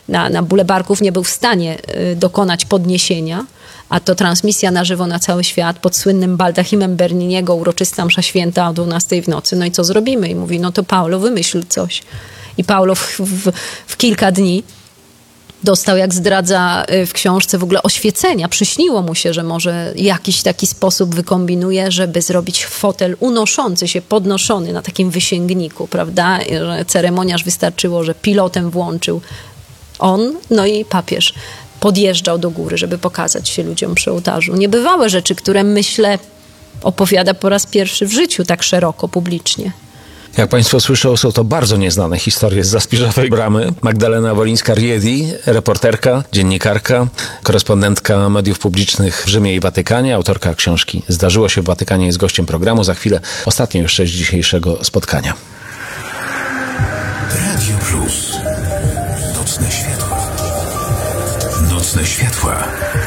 na bóle barków nie był w stanie dokonać podniesienia, a to transmisja na żywo na cały świat pod słynnym baldachimem Berniniego, uroczysta msza święta o 12 w nocy. No i co zrobimy? I mówi, no to Paulo, wymyśl coś. I Paulo w kilka dni dostał, jak zdradza w książce, w ogóle oświecenia. Przyśniło mu się, że może jakiś taki sposób wykombinuje, żeby zrobić fotel unoszący się, podnoszony na takim wysięgniku, prawda? Że ceremoniarz wystarczyło, że pilotem włączył on, no i papież podjeżdżał do góry, żeby pokazać się ludziom przy ołtarzu. Niebywałe rzeczy, które, myślę, opowiada po raz pierwszy w życiu tak szeroko, publicznie. Jak Państwo słyszą, są to bardzo nieznane historie z Zaspiżowej Bramy. Magdalena Wolińska-Riedi, reporterka, dziennikarka, korespondentka mediów publicznych w Rzymie i Watykanie, autorka książki Zdarzyło się w Watykanie, jest gościem programu. Za chwilę ostatnia już część dzisiejszego spotkania. Radio Plus. Nocne światła. Nocne światła.